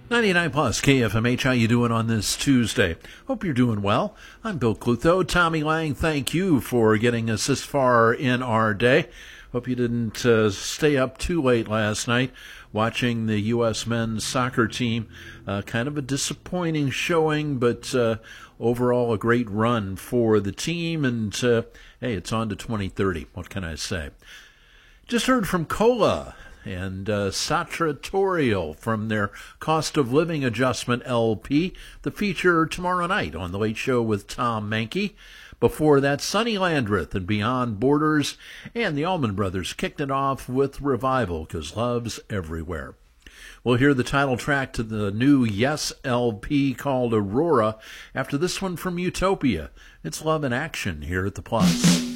99 plus KFMH, how you doing on this Tuesday? Hope you're doing well. I'm Bill Clutho. Tommy Lang, thank you for getting us this far in our day. Hope you didn't stay up too late last night watching the U.S. men's soccer team. Kind of a disappointing showing, but overall a great run for the team. And, hey, it's on to 2030. What can I say? Just heard from Cola and Sartorial from their Cost of Living Adjustment LP, the feature tomorrow night on The Late Show with Tom Mankey. Before that, Sonny Landreth and Beyond Borders, and the Allman Brothers kicked it off with Revival, 'Cause Love's Everywhere. We'll hear the title track to the new Yes LP called Aurora after this one from Utopia. It's Love in Action here at The Plus.